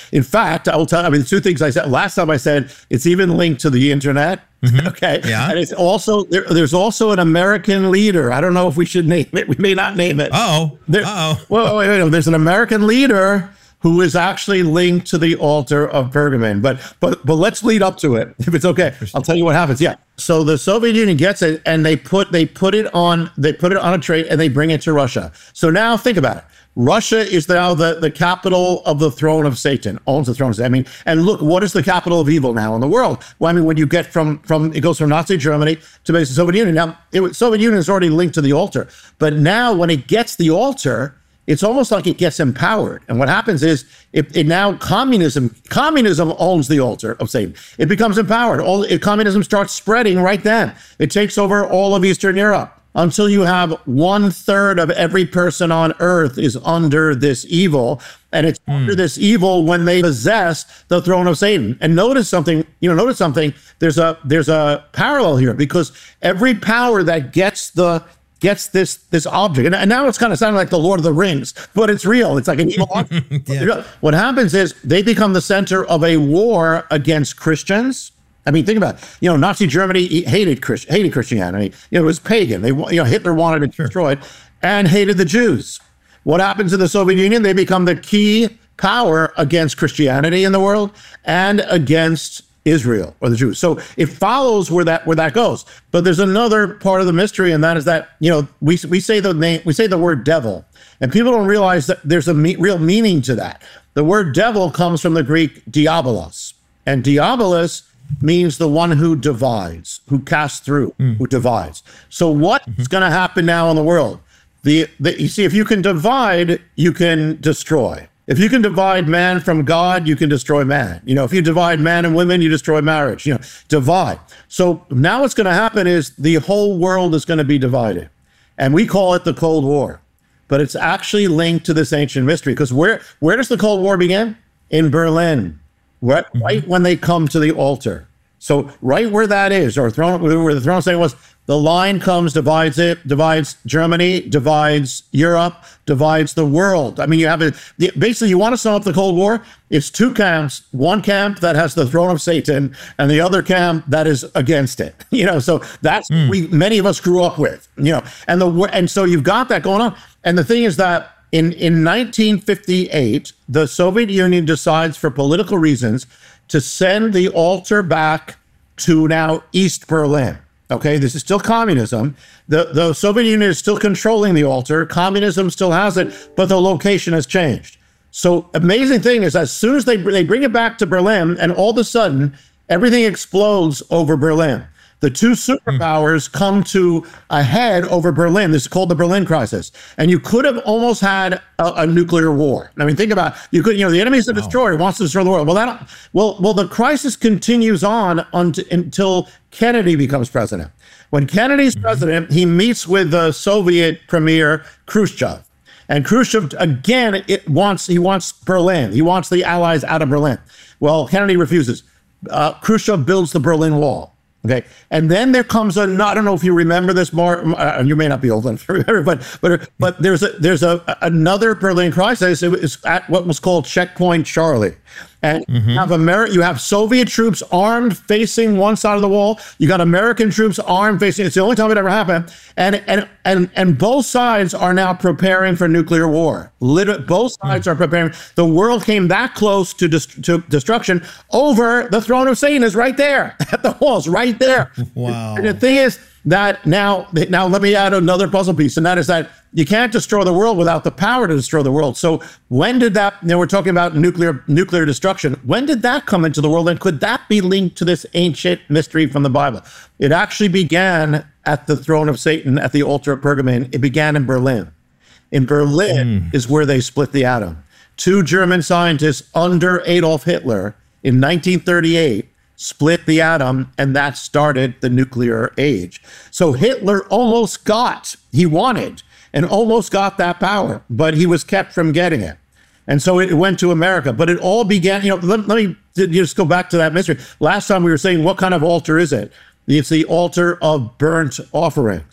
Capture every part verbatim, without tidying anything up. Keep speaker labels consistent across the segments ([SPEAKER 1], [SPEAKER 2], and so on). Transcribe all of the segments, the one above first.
[SPEAKER 1] In fact, I will tell. I mean, two things I said last time. I said it's even linked to the internet. Mm-hmm. Okay,
[SPEAKER 2] yeah,
[SPEAKER 1] and it's also there, there's also an American leader. I don't know if we should name it. We may not name it.
[SPEAKER 2] Oh, oh.
[SPEAKER 1] Well, wait, wait, wait, there's an American leader who is actually linked to the altar of Pergamon. But but but let's lead up to it, if it's okay. I'll tell you what happens. Yeah. So the Soviet Union gets it, and they put they put it on they put it on a train, and they bring it to Russia. So now think about it. Russia is now the, the capital of the throne of Satan, owns the throne of Satan. I mean, and look, what is the capital of evil now in the world? Well, I mean, when you get from, from it goes from Nazi Germany to the Soviet Union. Now, it, Soviet Union is already linked to the altar. But now when it gets the altar, it's almost like it gets empowered. And what happens is it, it now communism, communism owns the altar of Satan. It becomes empowered. All it, communism starts spreading right then. It takes over all of Eastern Europe, until you have one third of every person on earth is under this evil. And it's mm. under this evil when they possess the throne of Satan. And notice something, you know, notice something, there's a there's a parallel here, because every power that gets the gets this this object, and, and now it's kind of sounding like the Lord of the Rings, but it's real. It's like an evil object. Yeah. What happens is they become the center of a war against Christians. I mean, think about it. You know, Nazi Germany hated Christ, hated Christianity. You know, it was pagan. They, you know, Hitler wanted it destroyed, and hated the Jews. What happens in the Soviet Union? They become the key power against Christianity in the world and against Israel or the Jews. So it follows where that where that goes. But there's another part of the mystery, and that is that, you know, we we say the name we say the word devil, and people don't realize that there's a me, real meaning to that. The word devil comes from the Greek diabolos, and diabolos means the one who divides, who casts through, mm. who divides. So what's mm-hmm. going to happen now in the world? The, the you see, if you can divide, you can destroy. If you can divide man from God, you can destroy man. You know, if you divide man and women, you destroy marriage. You know, divide. So now what's going to happen is the whole world is going to be divided, and we call it the Cold War. But it's actually linked to this ancient mystery, because where where does the Cold War begin? In Berlin. Right, right when they come to the altar. So right where that is, or throne, where the throne of Satan was, the line comes, divides it, divides Germany, divides Europe, divides the world. I mean, you have it. Basically, you want to sum up the Cold War? It's two camps. One camp that has the throne of Satan, and the other camp that is against it. You know, so that's mm. we many of us grew up with. You know, and the and so you've got that going on. And the thing is that In, in nineteen fifty-eight, the Soviet Union decides, for political reasons, to send the altar back to now East Berlin. Okay, this is still communism. The, the Soviet Union is still controlling the altar. Communism still has it, but the location has changed. So amazing thing is, as soon as they, they bring it back to Berlin, and all of a sudden, everything explodes over Berlin. The two superpowers come to a head over Berlin. This is called the Berlin crisis. And you could have almost had a, a nuclear war. I mean, think about it. You could, you know, the enemy is the wow. destroyer, wants to destroy the world. Well, that, well, well, the crisis continues on until, until Kennedy becomes president. When Kennedy's mm-hmm. president, he meets with the Soviet premier Khrushchev. And Khrushchev, again, it wants he wants Berlin. He wants the Allies out of Berlin. Well, Kennedy refuses. Uh, Khrushchev builds the Berlin Wall. Okay, and then there comes a. I don't know if you remember this, more. Uh, you may not be old enough to remember, but but but there's a there's a another Berlin crisis. It was at what was called Checkpoint Charlie, and mm-hmm. you have Ameri- you have Soviet troops armed facing one side of the wall. You got American troops armed facing. It's the only time it ever happened, and and and and both sides are now preparing for nuclear war. Literally, both sides mm-hmm. are preparing. The world came that close to dest- to destruction over the throne of Satan is right there at the walls, right there.
[SPEAKER 2] Wow.
[SPEAKER 1] And the thing is that now, now let me add another puzzle piece, and that is that you can't destroy the world without the power to destroy the world. So when did that, you know, we're talking about nuclear nuclear destruction. When did that come into the world? And could that be linked to this ancient mystery from the Bible? It actually began at the throne of Satan, at the altar of Pergamon. It began in Berlin. In Berlin mm. is where they split the atom. Two German scientists under Adolf Hitler in nineteen thirty-eight split the atom, and that started the nuclear age. So Hitler almost got, he wanted, and almost got that power, but he was kept from getting it. And so it went to America. But it all began, you know, let, let me just go back to that mystery. Last time we were saying, what kind of altar is it? It's the altar of burnt offerings.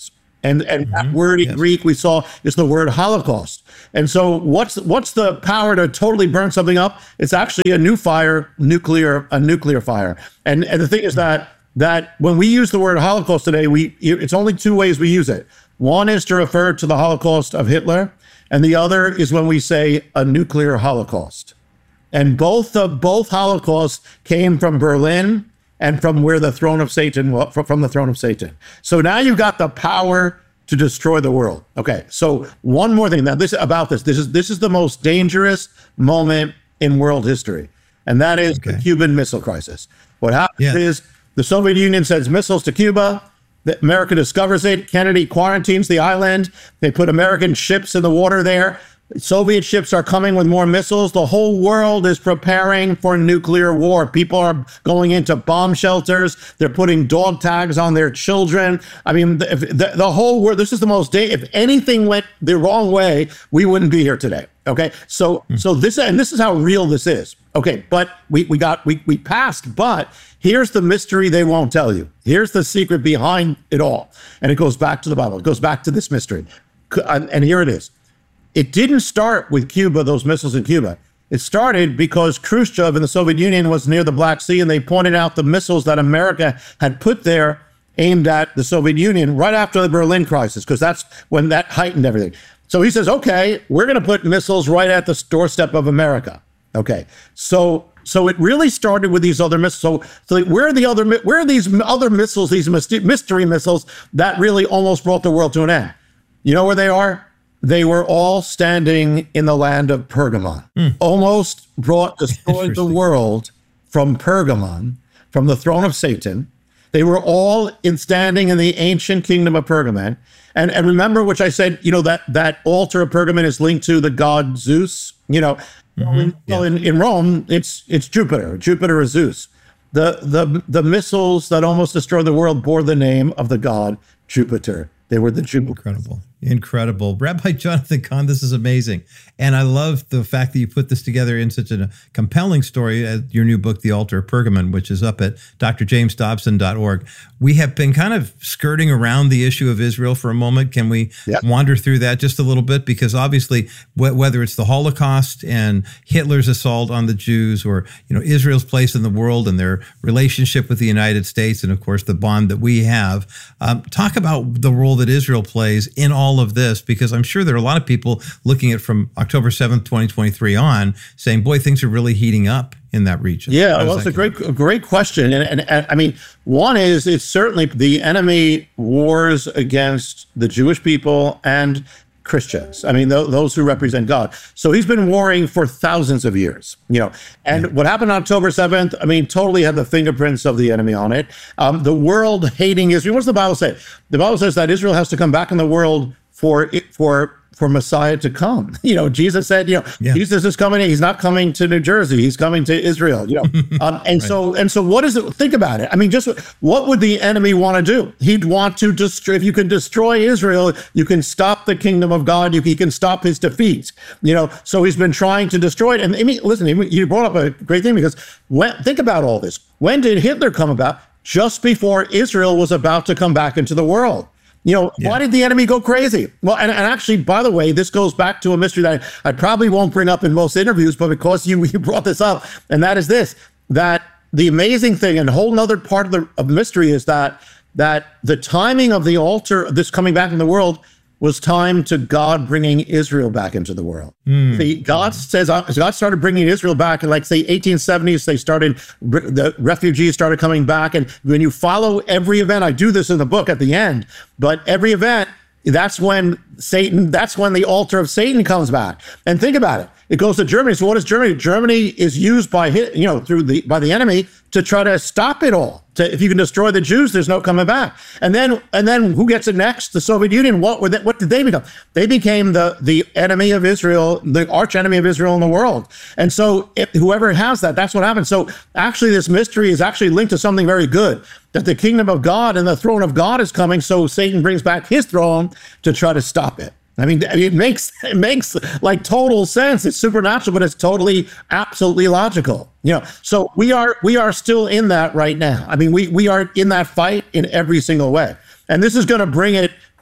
[SPEAKER 1] And and
[SPEAKER 2] Mm-hmm.
[SPEAKER 1] that word in
[SPEAKER 2] Yes.
[SPEAKER 1] Greek we saw is the word Holocaust. And so what's what's the power to totally burn something up? It's actually a new fire, nuclear, a nuclear fire. And and the thing is that that when we use the word Holocaust today, we it's only two ways we use it. One is to refer to the Holocaust of Hitler, and the other is when we say a nuclear Holocaust. And both of both Holocausts came from Berlin and from where the throne of Satan was, from the throne of Satan. So now you've got the power to destroy the world. Okay, so one more thing now this about this. This is this is the most dangerous moment in world history, and that is
[SPEAKER 2] Okay.
[SPEAKER 1] the Cuban Missile Crisis. What happens
[SPEAKER 2] Yeah.
[SPEAKER 1] is the Soviet Union sends missiles to Cuba. that America discovers it. Kennedy quarantines the island. They put American ships in the water there. Soviet ships are coming with more missiles. The whole world is preparing for nuclear war. People are going into bomb shelters. They're putting dog tags on their children. I mean, the, the, the whole world, this is the most, da- if anything went the wrong way, we wouldn't be here today. Okay. So, mm. so this, and this is how real this is. Okay. But we, we got, we, we passed, but here's the mystery they won't tell you. Here's the secret behind it all. And it goes back to the Bible. It goes back to this mystery. And, and here it is. It didn't start with Cuba, those missiles in Cuba. It started because Khrushchev in the Soviet Union was near the Black Sea, and they pointed out the missiles that America had put there aimed at the Soviet Union right after the Berlin crisis, because that's when that heightened everything. So he says, okay, we're going to put missiles right at the doorstep of America. Okay, so so it really started with these other missiles. So, so where are the other where are these other missiles, these mystery missiles that really almost brought the world to an end? You know where they are? They were all standing in the land of Pergamon. Mm. Almost brought, destroyed the world from Pergamon, from the throne of Satan. They were all in standing in the ancient kingdom of Pergamon. And, and remember, which I said, you know, that, that altar of Pergamon is linked to the god Zeus. You know, mm-hmm. in, yeah. in, in Rome, it's it's Jupiter. Jupiter is Zeus. The, the, the missiles that almost destroyed the world bore the name of the god Jupiter. They were the Jupiter.
[SPEAKER 2] Incredible. Incredible. Rabbi Jonathan Cahn, this is amazing. And I love the fact that you put this together in such a compelling story as your new book, The Altar of Pergamon, which is up at d r james dobson dot org. We have been kind of skirting around the issue of Israel for a moment. Can we yep. wander through that just a little bit? Because obviously, wh- whether it's the Holocaust and Hitler's assault on the Jews, or you know Israel's place in the world and their relationship with the United States, and of course the bond that we have, um, talk about the role that Israel plays in all of this, because I'm sure there are a lot of people looking at from October seventh, twenty twenty-three on saying, boy, things are really heating up in that region.
[SPEAKER 1] Yeah, well, it's a great, a great question. And, and, and I mean, one is it's certainly the enemy wars against the Jewish people and Christians. I mean, th- those who represent God. So he's been warring for thousands of years, you know, and yeah. what happened on October seventh, I mean, totally had the fingerprints of the enemy on it. Um, the world hating Israel. What does the Bible say? The Bible says that Israel has to come back in the world for it, for for Messiah to come. You know, Jesus said, you know, yeah. Jesus is coming. He's not coming to New Jersey. He's coming to Israel, you know. um, and right. so, and so what is it? Think about it. I mean, just what would the enemy want to do? He'd want to destroy, if you can destroy Israel, you can stop the kingdom of God. You, he can stop his defeat, you know. So he's been trying to destroy it. And I mean, listen, you brought up a great thing, because when, think about all this. When did Hitler come about? Just before Israel was about to come back into the world. You know, yeah. why did the enemy go crazy? Well, and, and actually, by the way, this goes back to a mystery that I, I probably won't bring up in most interviews, but because you, you brought this up, and that is this, that the amazing thing, and a whole nother part of the of mystery is that that the timing of the altar, this coming back in the world, was timed to God bringing Israel back into the world. Mm. See, God says, God started bringing Israel back in, like, say, eighteen seventies, they started, the refugees started coming back. And when you follow every event, I do this in the book at the end, but every event, that's when Satan, that's when the altar of Satan comes back. And think about it. It goes to Germany. So what is Germany? Germany is used by, you know, through the, by the enemy to try to stop it all. To, if you can destroy the Jews, there's no coming back. And then, and then who gets it next? The Soviet Union. What were they, what did they become? They became the, the enemy of Israel, the arch enemy of Israel in the world. And so if whoever has that, that's what happens. So actually this mystery is actually linked to something very good, that the kingdom of God and the throne of God is coming. So Satan brings back his throne to try to stop it. I mean, I mean, it makes it makes like total sense. It's supernatural, but it's totally, absolutely logical. You know, so we are we are still in that right now. I mean, we we are in that fight in every single way, and this is going to bring it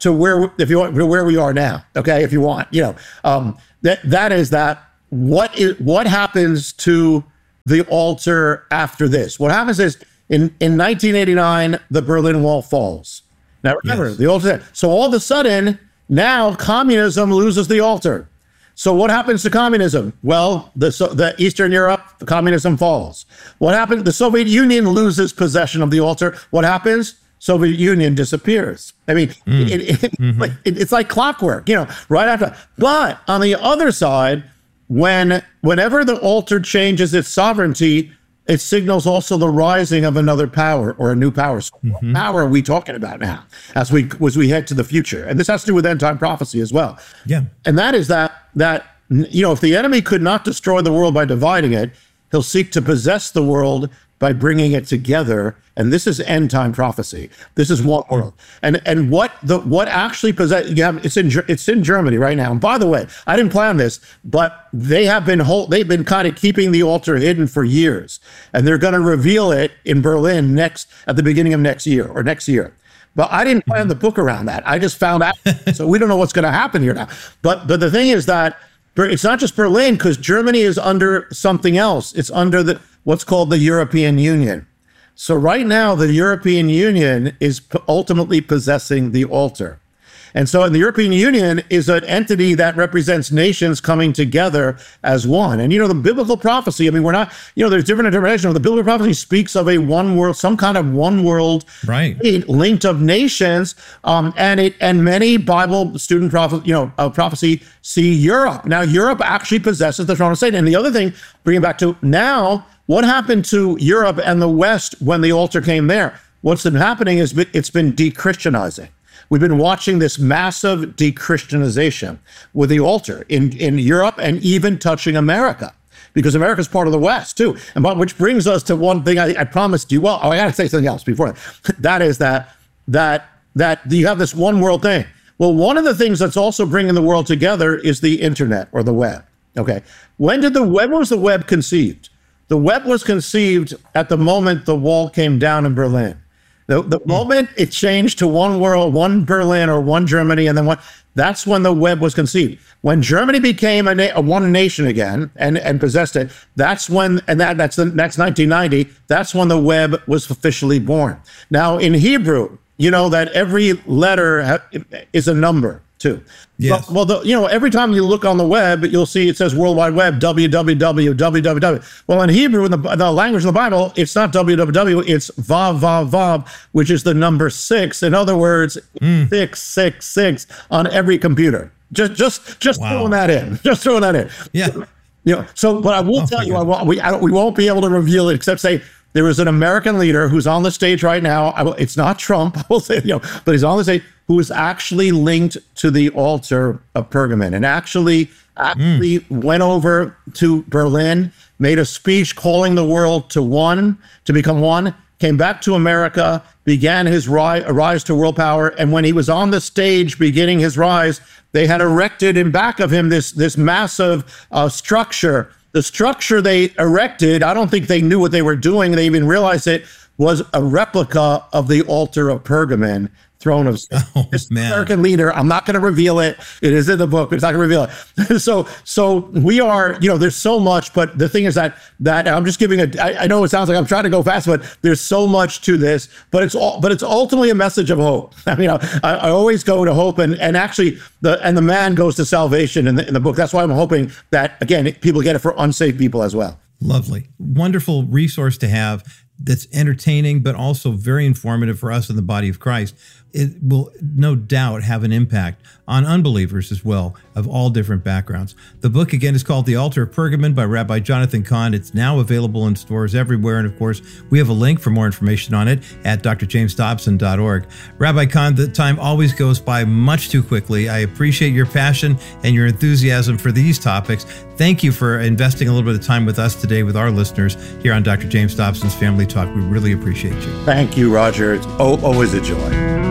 [SPEAKER 1] to where, if you want, to where we are now. Okay, if you want, you know, um, that that is that. What is what happens to the altar after this? What happens is in in nineteen eighty-nine, the Berlin Wall falls. Now remember, yes. the altar. So all of a sudden, now communism loses the altar. So what happens to communism? Well, the so, the Eastern Europe, the communism falls. What happened? The Soviet Union loses possession of the altar. What happens? Soviet Union disappears. I mean, mm. it, it, mm-hmm. like, it, it's like clockwork, you know, right after. But on the other side, when whenever the altar changes its sovereignty, it signals also the rising of another power or a new power. So mm-hmm. What power are we talking about now as we as we head to the future? And this has to do with end time prophecy as well.
[SPEAKER 2] Yeah.
[SPEAKER 1] And that is that that you know, if the enemy could not destroy the world by dividing it, he'll seek to possess the world by bringing it together. And this is end time prophecy. This is one world. And and what the what actually possess you have it's in it's in Germany right now. And by the way, I didn't plan this, but they have been whole, they've been kind of keeping the altar hidden for years. And they're going to reveal it in Berlin next at the beginning of next year or next year. But I didn't plan the book around that. I just found out. So we don't know what's going to happen here now. But but the thing is that it's not just Berlin, because Germany is under something else. It's under the what's called the European Union. So right now, the European Union is ultimately possessing the altar. And so in the European Union is an entity that represents nations coming together as one. And, you know, the biblical prophecy, I mean, we're not, you know, there's different interpretations. The biblical prophecy speaks of a one world, some kind of one world
[SPEAKER 2] right.
[SPEAKER 1] linked of nations. Um, and it, and many Bible student prophet, you know, uh, prophecy see Europe. Now, Europe actually possesses the throne of Satan. And the other thing, bringing it back to now, what happened to Europe and the West when the altar came there? What's been happening is it's been de-Christianizing. We've been watching this massive de-Christianization with the altar in, in Europe and even touching America, because America is part of the West too. And but, which brings us to one thing I, I promised you. Well, oh, I got to say something else before that. That is that that that you have this one world thing. Well, one of the things that's also bringing the world together is the internet or the web. Okay, when did the when was the web conceived? The web was conceived at the moment the wall came down in Berlin. The, the moment it changed to one world, one Berlin or one Germany, and then one, that's when the web was conceived. When Germany became a, na- a one nation again and, and possessed it, that's when, and that, that's the next nineteen ninety, that's when the web was officially born. Now in Hebrew, you know that every letter ha- is a number too.
[SPEAKER 2] Yes.
[SPEAKER 1] Well, well the, you know, every time you look on the web, you'll see it says World Wide Web, w w w, w w w. Well, in Hebrew, in the, the language of the Bible, it's not w w w, it's vav, vav, vav, which is the number six. In other words, mm. six, six, six on every computer. Just, just, just wow. throwing that in. Just throwing that in.
[SPEAKER 2] Yeah.
[SPEAKER 1] You know. So, but I will oh, tell you, I won't, we I, we won't be able to reveal it except say there is an American leader who's on the stage right now. I will, it's not Trump, I will say, you know, but he's on the stage, who is actually linked to the altar of Pergamon and actually actually mm. went over to Berlin, made a speech calling the world to one, to become one, came back to America, began his rise, rise to world power. And when he was on the stage beginning his rise, they had erected in back of him this, this massive uh, structure. The structure they erected, I don't think they knew what they were doing. They even realized it was a replica of the altar of Pergamon, throne of
[SPEAKER 2] oh,
[SPEAKER 1] this
[SPEAKER 2] man.
[SPEAKER 1] American leader. I'm not going to reveal it. It is in the book, but it's not going to reveal it. so, so we are, you know, there's so much, but the thing is that, that I'm just giving a, I, I know it sounds like I'm trying to go fast, but there's so much to this, but it's all, but it's ultimately a message of hope. I mean, I, I always go to hope and, and actually the, and the man goes to salvation in the, in the book. That's why I'm hoping that, again, people get it for unsaved people as well.
[SPEAKER 2] Lovely. Wonderful resource to have that's entertaining, but also very informative for us in the body of Christ. It will no doubt have an impact on unbelievers as well, of all different backgrounds. The book, again, is called The Altar of Pergamon by Rabbi Jonathan Cahn. It's now available in stores everywhere. And of course, we have a link for more information on it at d r james dobson dot org. Rabbi Cahn, the time always goes by much too quickly. I appreciate your passion and your enthusiasm for these topics. Thank you for investing a little bit of time with us today with our listeners here on Doctor James Dobson's Family Talk. We really appreciate you.
[SPEAKER 1] Thank you, Roger. It's always a joy.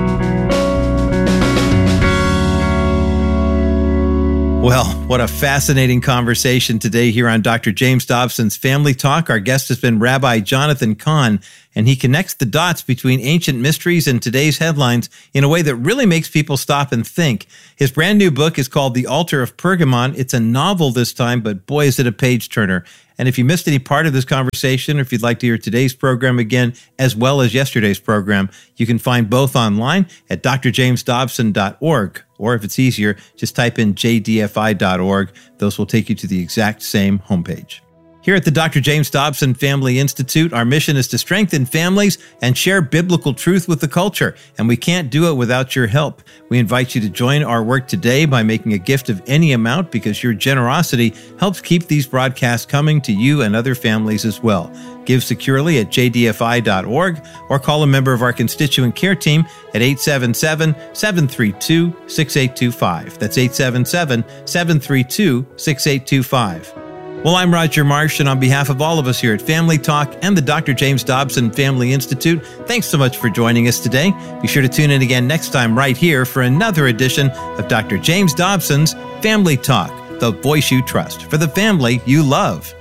[SPEAKER 2] Well, what a fascinating conversation today here on Doctor James Dobson's Family Talk. Our guest has been Rabbi Jonathan Cahn. and he connects the dots between ancient mysteries and today's headlines in a way that really makes people stop and think. His brand new book is called The Altar of Pergamon. It's a novel this time, but boy, is it a page-turner. And if you missed any part of this conversation, or if you'd like to hear today's program again, as well as yesterday's program, you can find both online at d r james dobson dot org. Or if it's easier, just type in j d f i dot org. Those will take you to the exact same homepage. Here at the Doctor James Dobson Family Institute, our mission is to strengthen families and share biblical truth with the culture, and we can't do it without your help. We invite you to join our work today by making a gift of any amount, because your generosity helps keep these broadcasts coming to you and other families as well. Give securely at j d f i dot org or call a member of our constituent care team at eight seven seven, seven three two, six eight two five. That's eight seven seven, seven three two, six eight two five. Well, I'm Roger Marsh, and on behalf of all of us here at Family Talk and the Doctor James Dobson Family Institute, thanks so much for joining us today. Be sure to tune in again next time right here for another edition of Doctor James Dobson's Family Talk, the voice you trust for the family you love.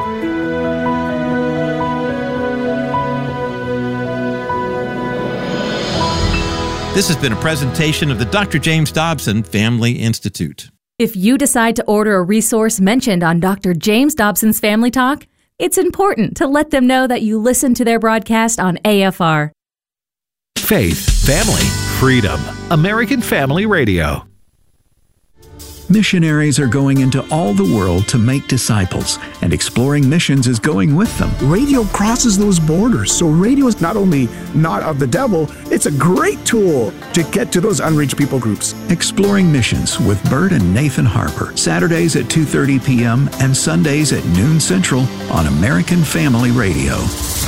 [SPEAKER 2] This has been a presentation of the Doctor James Dobson Family Institute.
[SPEAKER 3] If you decide to order a resource mentioned on Doctor James Dobson's Family Talk, it's important to let them know that you listen to their broadcast on A F R.
[SPEAKER 4] Faith, family, freedom. American Family Radio.
[SPEAKER 5] Missionaries are going into all the world to make disciples, and Exploring Missions is going with them.
[SPEAKER 6] Radio crosses those borders, so radio is not only not of the devil, it's a great tool to get to those unreached people groups.
[SPEAKER 5] Exploring Missions with Bert and Nathan Harper, Saturdays at two thirty p.m. and Sundays at noon Central on American Family Radio.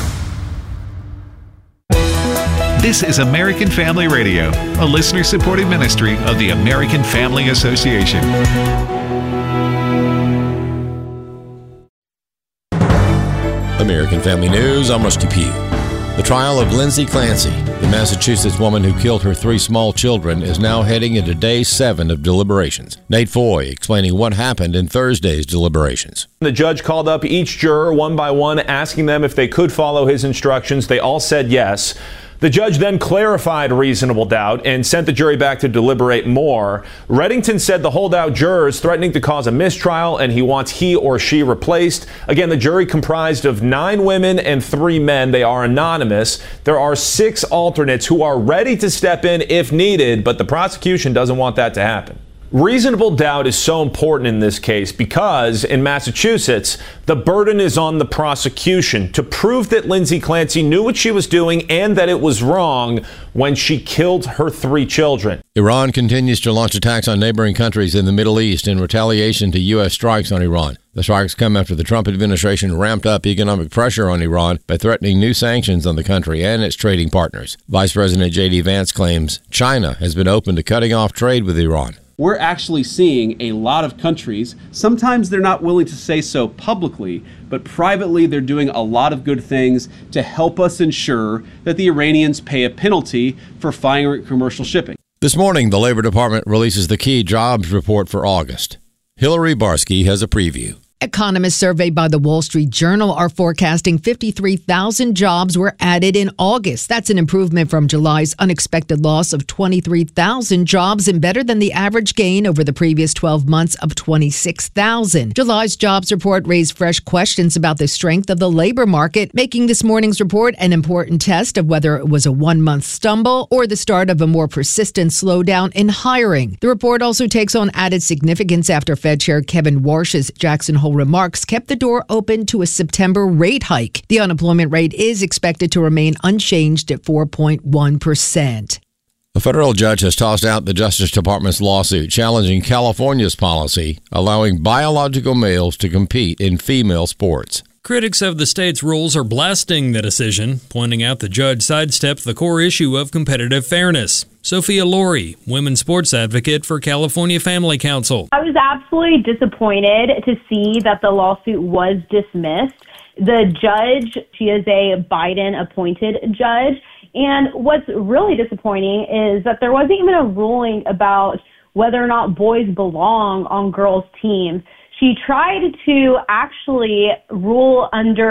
[SPEAKER 4] This is American Family Radio, a listener-supported ministry of the American Family Association.
[SPEAKER 7] American Family News, I'm Rusty Pugh. The trial of Lindsay Clancy, the Massachusetts woman who killed her three small children, is now heading into day seven of deliberations. Nate Foy explaining what happened in Thursday's deliberations.
[SPEAKER 8] The judge called up each juror one by one, asking them if they could follow his instructions. They all said yes. The judge then clarified reasonable doubt and sent the jury back to deliberate more. Reddington said the holdout juror is threatening to cause a mistrial and he wants he or she replaced. Again, the jury comprised of nine women and three men. They are anonymous. There are six alternates who are ready to step in if needed, but the prosecution doesn't want that to happen. Reasonable doubt is so important in this case because in Massachusetts, the burden is on the prosecution to prove that Lindsay Clancy knew what she was doing and that it was wrong when she killed her three children.
[SPEAKER 7] Iran continues to launch attacks on neighboring countries in the Middle East in retaliation to U S strikes on Iran. The strikes come after the Trump administration ramped up economic pressure on Iran by threatening new sanctions on the country and its trading partners. Vice President J D Vance claims China has been open to cutting off trade with Iran.
[SPEAKER 9] We're actually seeing a lot of countries, sometimes they're not willing to say so publicly, but privately they're doing a lot of good things to help us ensure that the Iranians pay a penalty for firing commercial shipping.
[SPEAKER 7] This morning, the Labor Department releases the key jobs report for August. Hillary Barsky has a preview.
[SPEAKER 10] Economists surveyed by the Wall Street Journal are forecasting fifty-three thousand jobs were added in August. That's an improvement from July's unexpected loss of twenty-three thousand jobs and better than the average gain over the previous twelve months of twenty-six thousand. July's jobs report raised fresh questions about the strength of the labor market, making this morning's report an important test of whether it was a one-month stumble or the start of a more persistent slowdown in hiring. The report also takes on added significance after Fed Chair Kevin Warsh's Jackson Hole remarks kept the door open to a September rate hike. The unemployment rate is expected to remain unchanged at four point one percent.
[SPEAKER 7] A federal judge has tossed out the Justice Department's lawsuit challenging California's policy allowing biological males to compete in female sports.
[SPEAKER 11] Critics of the state's rules are blasting the decision, pointing out the judge sidestepped the core issue of competitive fairness. Sophia Laurie, women's sports advocate for California Family Council.
[SPEAKER 12] I was absolutely disappointed to see that the lawsuit was dismissed. The judge, she is a Biden-appointed judge, and what's really disappointing is that there wasn't even a ruling about whether or not boys belong on girls' teams. She tried to actually rule under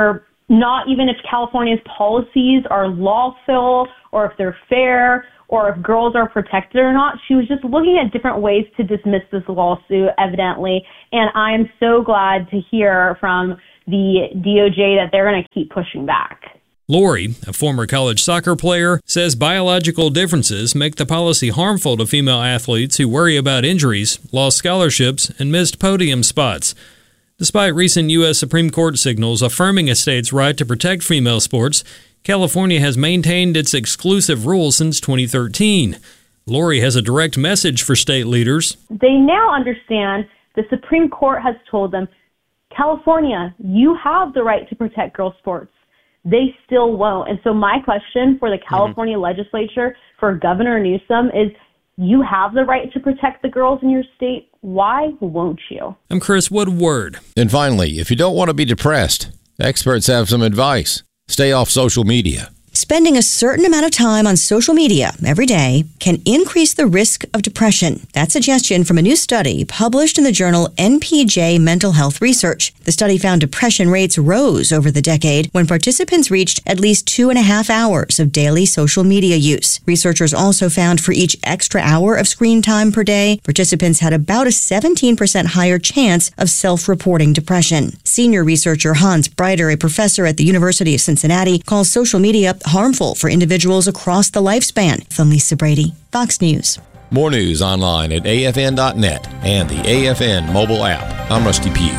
[SPEAKER 12] not even if California's policies are lawful or if they're fair or if girls are protected or not. She was just looking at different ways to dismiss this lawsuit, evidently. And I am so glad to hear from the D O J that they're going to keep pushing back.
[SPEAKER 11] Lori, a former college soccer player, says biological differences make the policy harmful to female athletes who worry about injuries, lost scholarships, and missed podium spots. Despite recent U S Supreme Court signals affirming a state's right to protect female sports, California has maintained its exclusive rule since twenty thirteen. Lori has a direct message for state leaders.
[SPEAKER 12] They now understand the Supreme Court has told them, California, you have the right to protect girls' sports. They still won't. And so my question for the California mm-hmm. legislature, for Governor Newsom, is you have the right to protect the girls in your state. Why won't you?
[SPEAKER 11] I'm Chris Woodward.
[SPEAKER 7] And finally, if you don't want to be depressed, experts have some advice. Stay off social media.
[SPEAKER 13] Spending a certain amount of time on social media every day can increase the risk of depression. That suggestion from a new study published in the journal N P J Mental Health Research. The study found depression rates rose over the decade when participants reached at least two and a half hours of daily social media use. Researchers also found for each extra hour of screen time per day, participants had about a seventeen percent higher chance of self-reporting depression. Senior researcher Hans Breiter, a professor at the University of Cincinnati, calls social media harmful for individuals across the lifespan. I'm Lisa Brady, Fox News.
[SPEAKER 7] More news online at A F N dot net and the A F N mobile app. I'm Rusty Pugh.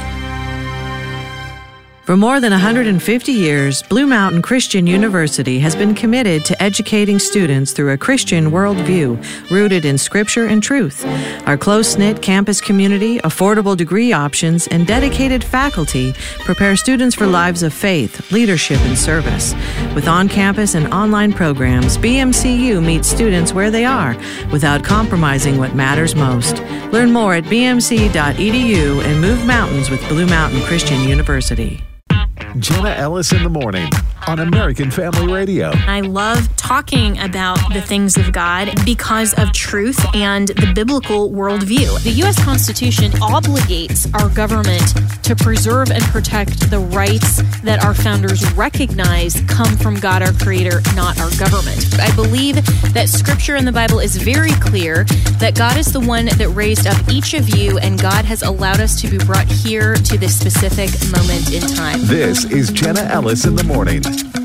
[SPEAKER 14] For more than one hundred fifty years, Blue Mountain Christian University has been committed to educating students through a Christian worldview rooted in Scripture and truth. Our close-knit campus community, affordable degree options, and dedicated faculty prepare students for lives of faith, leadership, and service. With on-campus and online programs, B M C U meets students where they are without compromising what matters most. Learn more at b m c dot e d u and move mountains with Blue Mountain Christian University.
[SPEAKER 15] Jenna Ellis in the morning on American Family Radio.
[SPEAKER 16] I love talking about the things of God because of truth and the biblical worldview. The U S Constitution obligates our government to preserve and protect the rights that our founders recognize come from God, our Creator, not our government. I believe that Scripture in the Bible is very clear that God is the one that raised up each of you, and God has allowed us to be brought here to this specific moment in time.
[SPEAKER 15] This is Jenna Ellis in the morning.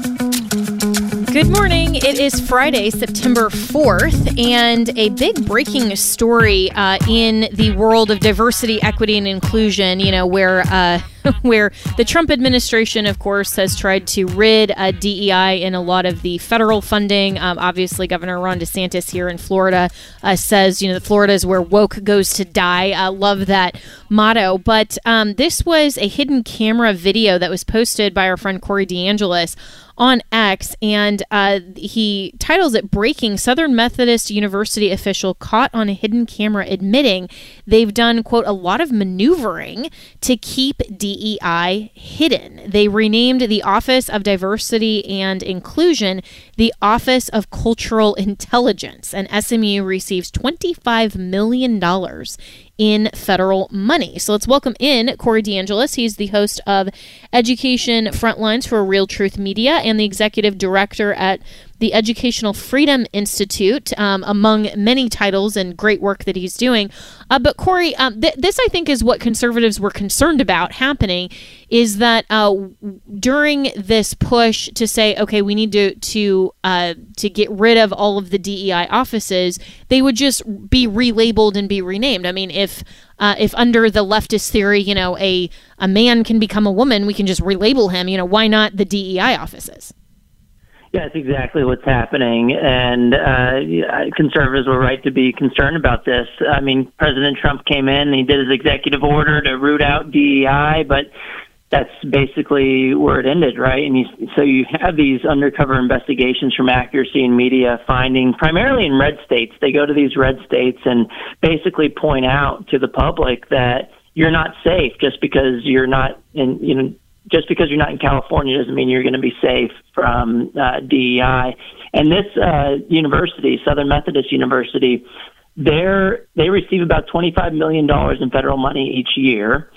[SPEAKER 16] Good morning. It is Friday, September fourth, and a big breaking story uh, in the world of diversity, equity, and inclusion, you know, where uh, where the Trump administration, of course, has tried to rid uh, D E I in a lot of the federal funding. Um, obviously, Governor Ron DeSantis here in Florida uh, says, you know, Florida is where woke goes to die. I love that motto. But um, this was a hidden camera video that was posted by our friend Corey DeAngelis on X, and uh, he titles it "Breaking Southern Methodist University Official Caught on a Hidden Camera Admitting They've Done, quote, a lot of maneuvering to keep D E I hidden." They renamed the Office of Diversity and Inclusion the Office of Cultural Intelligence, and S M U receives twenty-five million dollars in federal money. So let's welcome in Corey DeAngelis. He's the host of Education Frontlines for Real Truth Media and the executive director at the Educational Freedom Institute, um, among many titles and great work that he's doing. Uh, but Corey, um, th- this I think is what conservatives were concerned about happening, is that uh, during this push to say, okay, we need to to uh, to get rid of all of the D E I offices, they would just be relabeled and be renamed. I mean, if uh, if under the leftist theory, you know, a a man can become a woman, we can just relabel him. You know, why not the D E I offices?
[SPEAKER 17] Yeah, that's exactly what's happening, and uh, conservatives were right to be concerned about this. I mean, President Trump came in and he did his executive order to root out D E I, but that's basically where it ended, right? And you, so you have these undercover investigations from Accuracy in Media finding, primarily in red states, they go to these red states and basically point out to the public that you're not safe just because you're not in, you know, just because you're not in California doesn't mean you're going to be safe from uh, D E I. And this uh, university, Southern Methodist University, they're, they receive about twenty-five million dollars in federal money each year.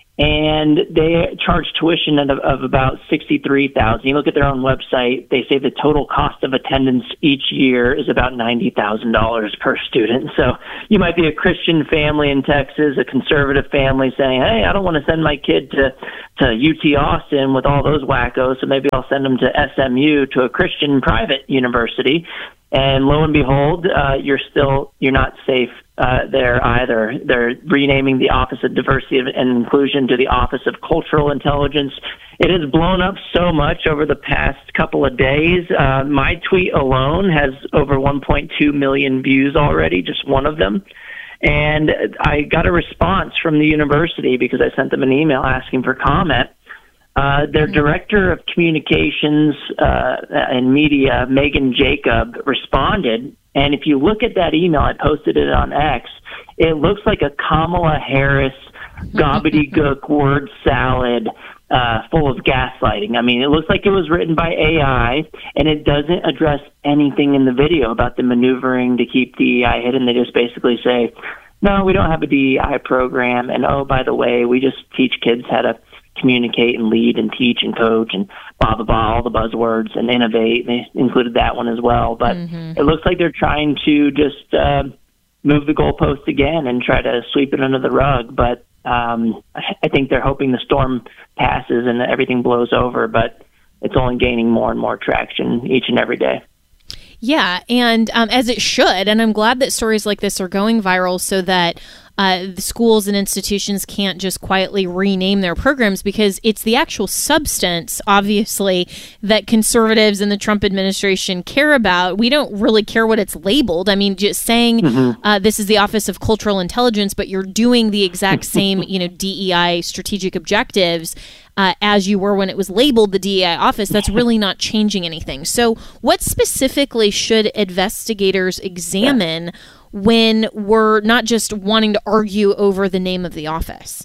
[SPEAKER 17] and they charge tuition of, of about sixty-three thousand dollars. You look at their own website, they say the total cost of attendance each year is about ninety thousand dollars per student. So you might be a Christian family in Texas, a conservative family saying, hey, I don't want to send my kid to, to U T Austin with all those wackos, so maybe I'll send them to S M U, to a Christian private university. And lo and behold, uh, you're still, you're not safe uh, there either. They're renaming the Office of Diversity and Inclusion to the Office of Cultural Intelligence. It has blown up so much over the past couple of days. Uh, my tweet alone has over one point two million views already, just one of them. And I got a response from the university because I sent them an email asking for comment. Uh, their director of communications uh, and media, Megan Jacob, responded. And if you look at that email, I posted it on X, it looks like a Kamala Harris gobbledygook word salad uh, full of gaslighting. I mean, it looks like it was written by A I, and it doesn't address anything in the video about the maneuvering to keep D E I hidden. They just basically say, no, we don't have a D E I program. And, oh, by the way, we just teach kids how to communicate and lead and teach and coach and blah, blah, blah, all the buzzwords and innovate. They included that one as well. But mm-hmm. it looks like they're trying to just uh, move the goalpost again and try to sweep it under the rug. But um, I think they're hoping the storm passes and everything blows over. But it's only gaining more and more traction each and every day.
[SPEAKER 16] Yeah, and um, as it should. And I'm glad that stories like this are going viral so that Uh, the schools and institutions can't just quietly rename their programs, because it's the actual substance, obviously, that conservatives and the Trump administration care about. We don't really care what it's labeled. I mean, just saying mm-hmm. uh, this is the Office of Cultural Intelligence, but you're doing the exact same, you know, D E I strategic objectives uh, as you were when it was labeled the D E I office. That's really not changing anything. So what specifically should investigators examine yeah. when we're not just wanting to argue over the name of the office?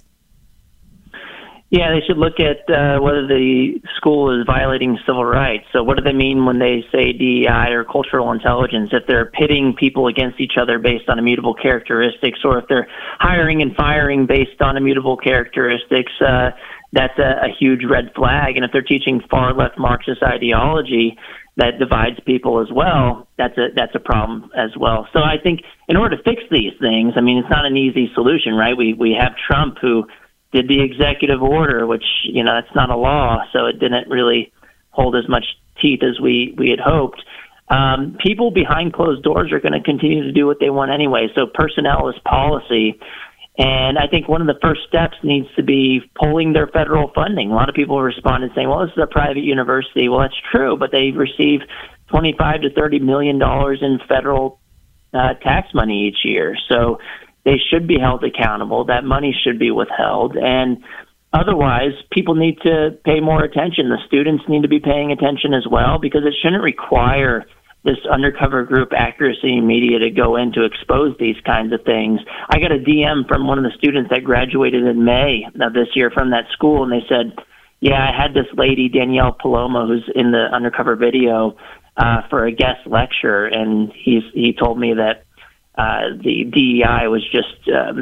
[SPEAKER 17] Yeah, they should look at uh, whether the school is violating civil rights. So what do they mean when they say D E I or cultural intelligence? If they're pitting people against each other based on immutable characteristics, or if they're hiring and firing based on immutable characteristics, uh, that's a, a huge red flag. And if they're teaching far-left Marxist ideology that divides people as well, that's a that's a problem as well. So I think in order to fix these things, I mean, it's not an easy solution, right? We we have Trump who did the executive order, which, you know, that's not a law, so it didn't really hold as much teeth as we, we had hoped. Um, people behind closed doors are going to continue to do what they want anyway, so personnel is policy. And I think one of the first steps needs to be pulling their federal funding. A lot of people responded saying, well, this is a private university. Well, that's true, but they receive twenty-five to thirty million dollars in federal uh, tax money each year. So they should be held accountable. That money should be withheld. And otherwise, people need to pay more attention. The students need to be paying attention as well, because it shouldn't require this undercover group Accuracy Media to go in to expose these kinds of things. I got a D M from one of the students that graduated in May of this year from that school, and they said, yeah, I had this lady, Danielle Paloma, who's in the undercover video, uh, for a guest lecture, and he's, he told me that uh, the D E I was just um,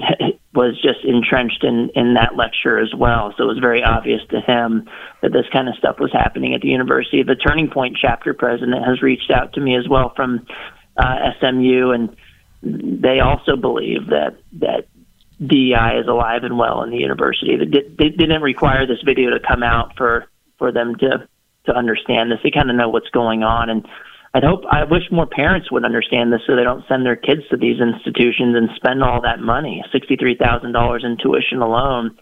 [SPEAKER 17] was just entrenched in, in that lecture as well. So it was very obvious to him that this kind of stuff was happening at the university. The Turning Point chapter president has reached out to me as well from uh, S M U, and they also believe that that D E I is alive and well in the university. They, did, they didn't require this video to come out for, for them to, to understand this. They kind of know what's going on, and I'd hope, I wish more parents would understand this so they don't send their kids to these institutions and spend all that money, sixty-three thousand dollars in tuition alone.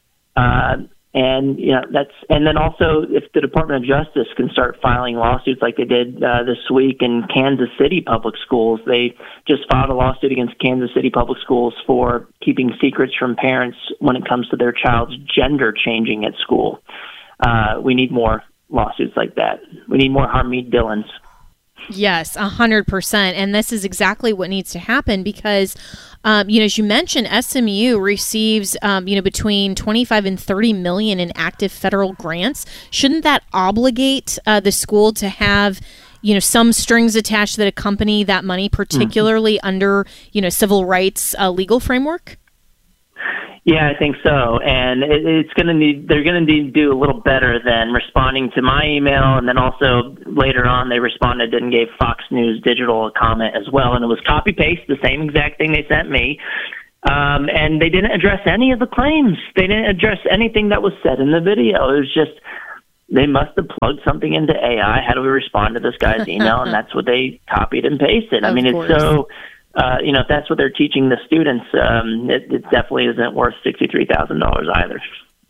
[SPEAKER 17] Uh, and, you know, that's, and then also if the Department of Justice can start filing lawsuits like they did uh, this week in Kansas City public schools. They just filed a lawsuit against Kansas City public schools for keeping secrets from parents when it comes to their child's gender changing at school. Uh, we need more lawsuits like that. We need more Harmeet Dillons.
[SPEAKER 16] Yes, a hundred percent. And this is exactly what needs to happen because, um, you know, as you mentioned, S M U receives, um, you know, between twenty-five and thirty million in active federal grants. Shouldn't that obligate uh, the school to have, you know, some strings attached that accompany that money, particularly mm-hmm. under, you know, civil rights uh, legal framework?
[SPEAKER 17] Yeah, I think so, and it, it's going to need. They're going to need to do a little better than responding to my email, and then also later on they responded and gave Fox News Digital a comment as well, and it was copy paste the same exact thing they sent me, um, and they didn't address any of the claims. They didn't address anything that was said in the video. It was just they must have plugged something into A I. How do we respond to this guy's email? And that's what they copied and pasted. I
[SPEAKER 16] Of
[SPEAKER 17] mean,
[SPEAKER 16] course.
[SPEAKER 17] it's so. Uh, you know, if that's what they're teaching the students, um, it, it definitely isn't worth sixty-three thousand dollars either.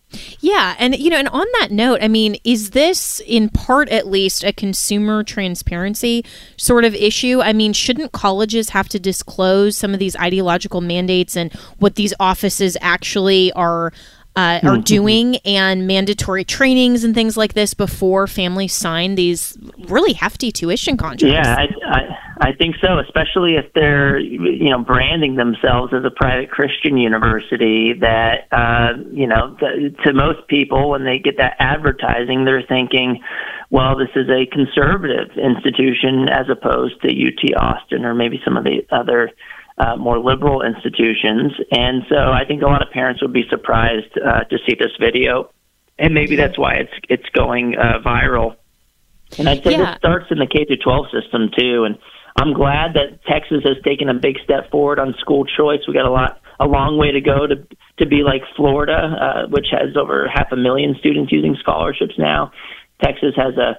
[SPEAKER 16] Yeah, and you know, and on that note, I mean, is this in part at least a consumer transparency sort of issue? I mean, shouldn't colleges have to disclose some of these ideological mandates and what these offices actually are uh, are doing, and mandatory trainings and things like this before families sign these really hefty tuition contracts?
[SPEAKER 17] Yeah, I, I, I think so, especially if they're, you know, branding themselves as a private Christian university that, uh, you know, th- to most people, when they get that advertising, they're thinking, well, this is a conservative institution as opposed to U T Austin or maybe some of the other uh, more liberal institutions. And so I think a lot of parents would be surprised uh, to see this video. And maybe that's why it's it's going uh, viral. And I'd say
[SPEAKER 16] Yeah.
[SPEAKER 17] this starts in the K through twelve system, too. And I'm glad that Texas has taken a big step forward on school choice. We got a lot, a long way to go to to be like Florida, uh, which has over half a million students using scholarships now. Texas has a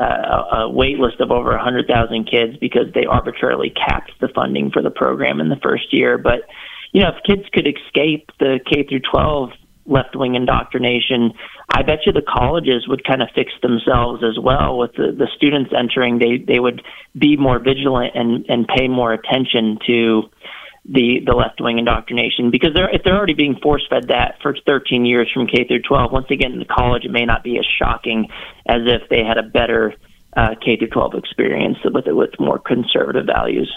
[SPEAKER 17] a, a wait list of over one hundred thousand kids because they arbitrarily capped the funding for the program in the first year. But, you know, if kids could escape the K through twelve left-wing indoctrination, I bet you the colleges would kind of fix themselves as well. With the, the students entering, they, they would be more vigilant and, and pay more attention to the, the left-wing indoctrination, because they're, if they're already being force-fed that for thirteen years from K through twelve, once they get into college, it may not be as shocking as if they had a better uh, K through twelve experience with with more conservative values.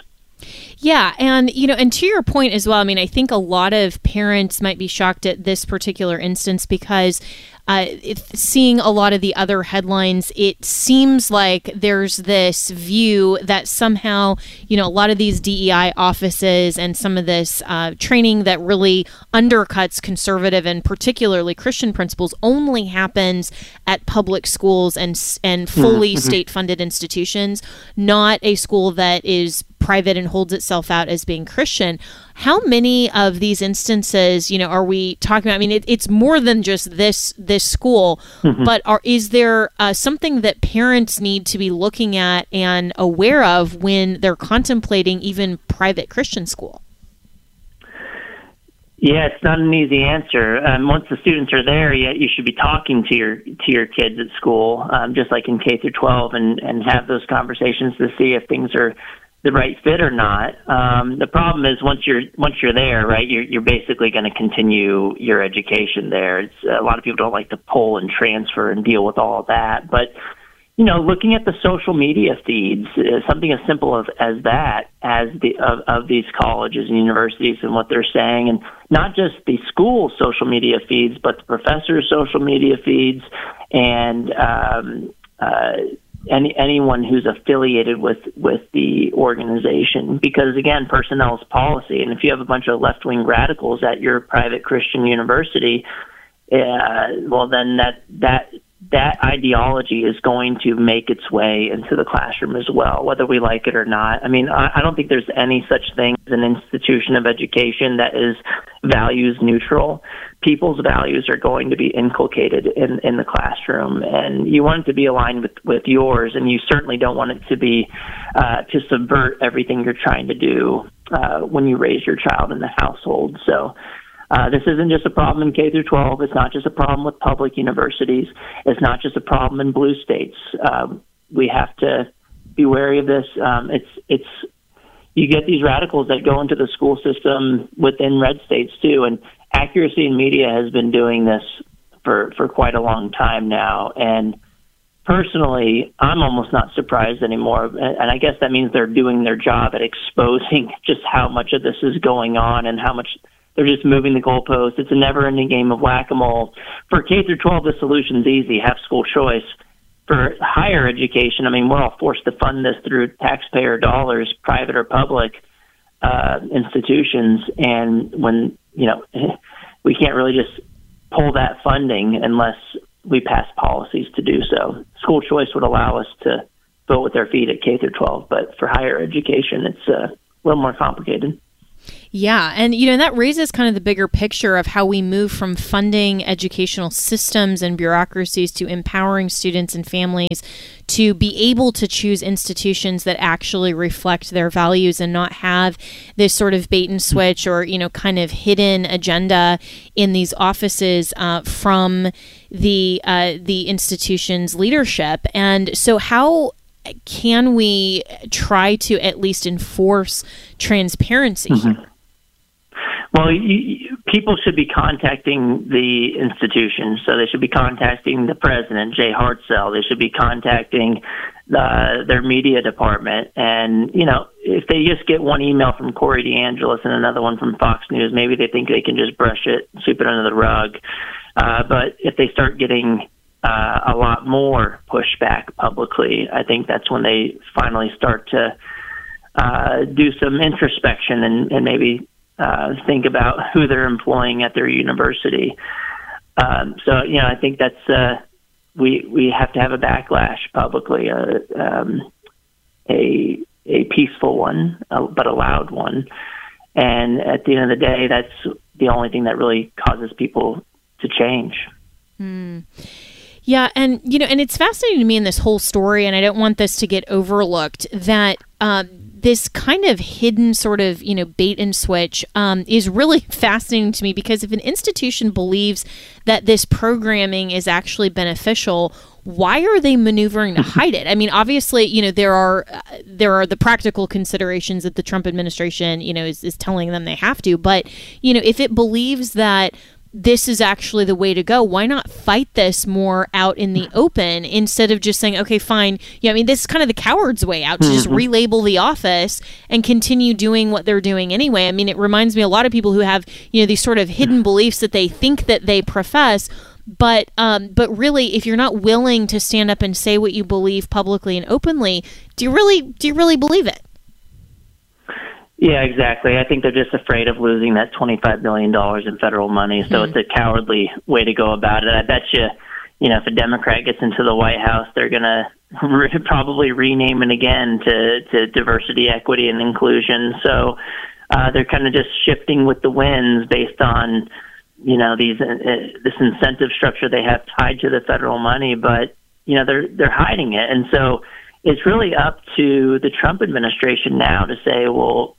[SPEAKER 16] Yeah, and you know, and to your point as well, I mean, I think a lot of parents might be shocked at this particular instance because uh, if seeing a lot of the other headlines, it seems like there's this view that somehow, you know, a lot of these D E I offices and some of this uh, training that really undercuts conservative and particularly Christian principles only happens at public schools and and fully
[SPEAKER 18] Mhm.
[SPEAKER 16] state-funded institutions, not a school that is private and holds itself out as being Christian. How many of these instances, you know, are we talking about? I mean, it, it's more than just this this school,
[SPEAKER 18] Mhm.
[SPEAKER 16] but are is there uh, something that parents need to be looking at and aware of when they're contemplating even private Christian school?
[SPEAKER 17] Yeah, it's not an easy answer. Um, once the students are there, yeah, you should be talking to your to your kids at school, um, just like in K through twelve, and, and have those conversations to see if things are the right fit or not. Um, the problem is once you're once you're there, right, you're you're basically going to continue your education there. It's, a lot of people don't like to pull and transfer and deal with all of that, but you know, looking at the social media feeds, uh, something as simple as, as that, as the of, of these colleges and universities and what they're saying, and not just the school social media feeds, but the professors' social media feeds, and um, uh, any anyone who's affiliated with with the organization. Because again, personnel is policy, and if you have a bunch of left-wing radicals at your private Christian university, uh, well, then that that. that ideology is going to make its way into the classroom as well, whether we like it or not. I mean, I, I don't think there's any such thing as an institution of education that is values neutral. People's values are going to be inculcated in, in the classroom, and you want it to be aligned with, with yours, and you certainly don't want it to be uh, to subvert everything you're trying to do uh, when you raise your child in the household. So Uh, this isn't just a problem in K through twelve. It's not just a problem with public universities. It's not just a problem in blue states. Um, we have to be wary of this. Um, it's it's you get these radicals that go into the school system within red states too. And Accuracy in Media has been doing this for for quite a long time now. And personally, I'm almost not surprised anymore. And I guess that means they're doing their job at exposing just how much of this is going on and how much they're just moving the goalposts. It's a never-ending game of whack-a-mole. For K through twelve, the solution's easy: have school choice. For higher education, I mean, we're all forced to fund this through taxpayer dollars, private or public uh, institutions. And when you know, we can't really just pull that funding unless we pass policies to do so. School choice would allow us to vote with our feet at K through twelve, but for higher education, it's uh, a little more complicated.
[SPEAKER 16] Yeah. And, you know, that raises kind of the bigger picture of how we move from funding educational systems and bureaucracies to empowering students and families to be able to choose institutions that actually reflect their values and not have this sort of bait and switch or, you know, kind of hidden agenda in these offices uh, from the uh, the institution's leadership. And so how can we try to at least enforce transparency?
[SPEAKER 17] Mm-hmm. Well, you, you, people should be contacting the institutions. So they should be contacting the president, Jay Hartzell. They should be contacting uh, their media department. And, you know, if they just get one email from Corey DeAngelis and another one from Fox News, maybe they think they can just brush it, sweep it under the rug. Uh, but if they start getting uh, a lot more pushback publicly, I think that's when they finally start to uh, do some introspection and, and maybe Uh, think about who they're employing at their university. Um, so, you know, I think that's uh, we we have to have a backlash publicly, uh, um, a a peaceful one, uh, but a loud one. And at the end of the day, that's the only thing that really causes people to change.
[SPEAKER 16] Mm. Yeah, and you know, and it's fascinating to me in this whole story, and I don't want this to get overlooked, that um, this kind of hidden sort of, you know, bait and switch um, is really fascinating to me, because if an institution believes that this programming is actually beneficial, why are they maneuvering to hide it? I mean, obviously, you know, there are uh, there are the practical considerations that the Trump administration, you know, is, is telling them they have to. But, you know, if it believes that this is actually the way to go, why not fight this more out in the open instead of just saying, okay, fine. Yeah, I mean, this is kind of the coward's way out, to just relabel the office and continue doing what they're doing anyway. I mean, it reminds me a lot of people who have, you know, these sort of hidden beliefs that they think that they profess, but um, but really, if you're not willing to stand up and say what you believe publicly and openly, do you really do you really believe it?
[SPEAKER 17] Yeah, exactly. I think they're just afraid of losing that twenty-five million dollars in federal money. So mm-hmm. it's a cowardly way to go about it. I bet you, you know, if a Democrat gets into the White House, they're going to re- probably rename it again to, to diversity, equity, and inclusion. So uh, they're kind of just shifting with the winds based on, you know, these uh, this incentive structure they have tied to the federal money. But, you know, they're they're hiding it. And so it's really up to the Trump administration now to say, well,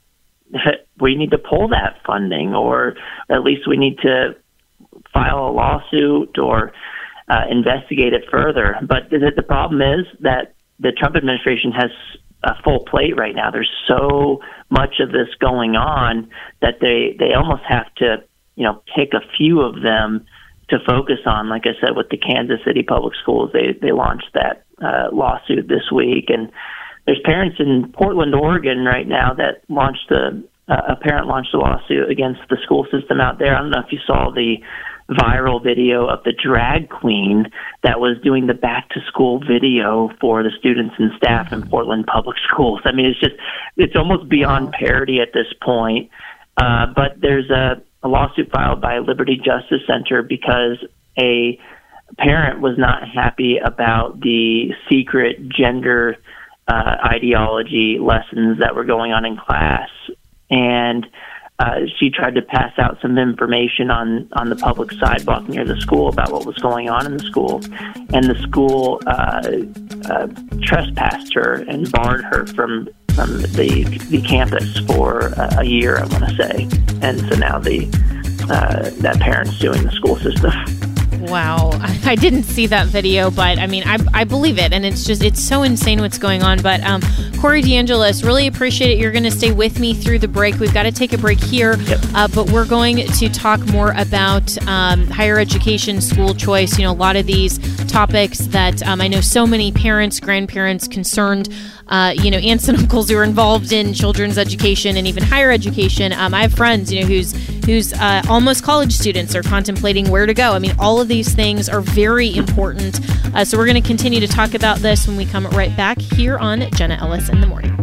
[SPEAKER 17] we need to pull that funding, or at least we need to file a lawsuit or uh, investigate it further. But the, the problem is that the Trump administration has a full plate right now. There's so much of this going on that they, they almost have to, you know, pick a few of them to focus on. Like I said, with the Kansas City Public Schools, they, they launched that uh, lawsuit this week. And there's parents in Portland, Oregon right now that launched a, uh, a parent launched a lawsuit against the school system out there. I don't know if you saw the viral video of the drag queen that was doing the back to school video for the students and staff in Portland Public Schools. I mean, it's just, it's almost beyond parody at this point. Uh, but there's a, a lawsuit filed by Liberty Justice Center because a parent was not happy about the secret gender Uh, ideology lessons that were going on in class, and uh, she tried to pass out some information on, on the public sidewalk near the school about what was going on in the school, and the school uh, uh, trespassed her and barred her from from the the campus for a, a year, I want to say, and so now the uh, that parent's suing the school system.
[SPEAKER 16] Wow. I didn't see that video, but I mean, I, I believe it. And it's just, it's so insane what's going on. But um, Corey DeAngelis, really appreciate it. You're going to stay with me through the break. We've got to take a break here, yep. uh, but we're going to talk more about um, higher education, school choice, you know, a lot of these topics that um, I know so many parents, grandparents, concerned Uh, you know, aunts and uncles who are involved in children's education and even higher education. Um, I have friends, you know, whose whose uh, almost college students are contemplating where to go. I mean, all of these things are very important. Uh, so we're going to continue to talk about this when we come right back here on Jenna Ellis in the Morning.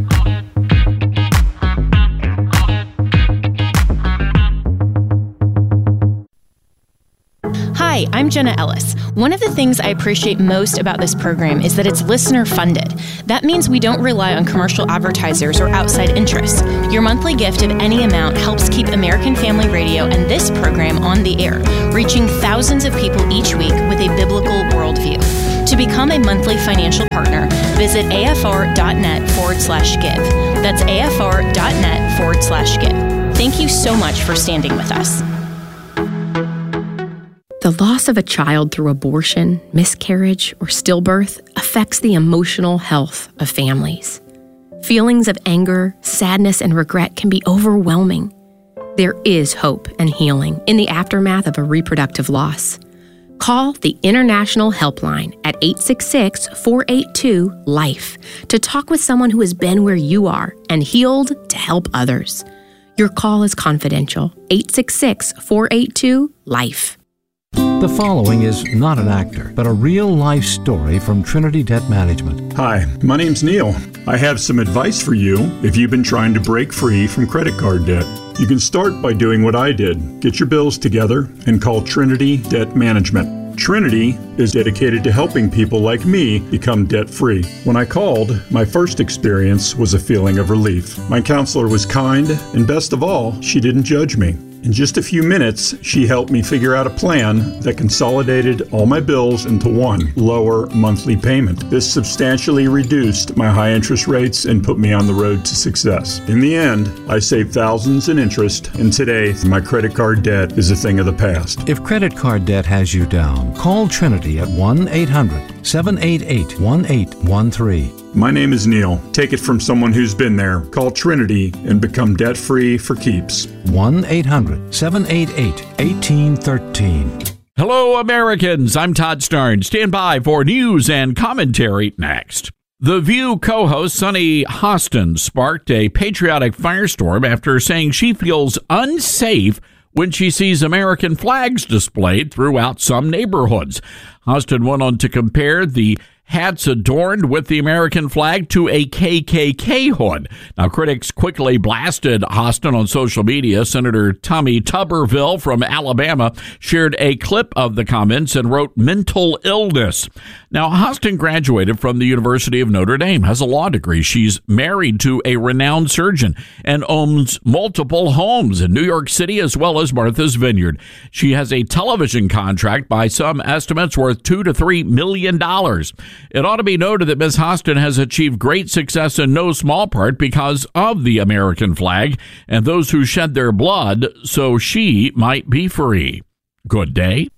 [SPEAKER 16] Hi, I'm Jenna Ellis. One of the things I appreciate most about this program is that it's listener funded. That means we don't rely on commercial advertisers or outside interests. Your monthly gift of any amount helps keep American Family Radio and this program on the air, reaching thousands of people each week with a biblical worldview. To become a monthly financial partner, visit afr.net forward slash give. That's afr.net forward slash give. Thank you so much for standing with us.
[SPEAKER 18] The loss of a child through abortion, miscarriage, or stillbirth affects the emotional health of families. Feelings of anger, sadness, and regret can be overwhelming. There is hope and healing in the aftermath of a reproductive loss. Call the International Helpline at eight six six, four eight two, LIFE to talk with someone who has been where you are and healed to help others. Your call is confidential. eight six six, four eight two, LIFE.
[SPEAKER 19] The following is not an actor, but a real-life story from Trinity Debt Management.
[SPEAKER 20] Hi, my name's Neil. I have some advice for you if you've been trying to break free from credit card debt. You can start by doing what I did. Get your bills together and call Trinity Debt Management. Trinity is dedicated to helping people like me become debt-free. When I called, my first experience was a feeling of relief. My counselor was kind, and best of all, she didn't judge me. In just a few minutes, she helped me figure out a plan that consolidated all my bills into one lower monthly payment. This substantially reduced my high interest rates and put me on the road to success. In the end, I saved thousands in interest, and today, my credit card debt is a thing of the past.
[SPEAKER 19] If credit card debt has you down, call Trinity at one eight hundred, seven eight eight, one eight one three.
[SPEAKER 20] My name is Neil. Take it from someone who's been there. Call Trinity and become debt-free for keeps.
[SPEAKER 19] one eight hundred, seven eight eight, one eight one three.
[SPEAKER 21] Hello, Americans. I'm Todd Starnes. Stand by for news and commentary next. The View co-host Sunny Hostin sparked a patriotic firestorm after saying she feels unsafe when she sees American flags displayed throughout some neighborhoods. Hostin went on to compare the hats adorned with the American flag to a K K K hood. Now, critics quickly blasted Hostin on social media. Senator Tommy Tuberville from Alabama shared a clip of the comments and wrote mental illness. Now, Hostin graduated from the University of Notre Dame, has a law degree. She's married to a renowned surgeon and owns multiple homes in New York City as well as Martha's Vineyard. She has a television contract by some estimates worth two to three million dollars. It ought to be noted that Miz Hostin has achieved great success in no small part because of the American flag and those who shed their blood so she might be free. Good day.